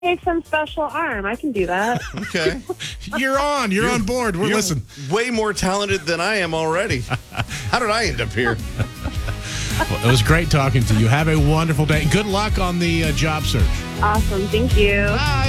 take some special arm. I can do that. Okay. You're on board. We're listening. Way more talented than I am already. How did I end up here? Well, it was great talking to you. Have a wonderful day. Good luck on the job search. Awesome. Thank you. Bye.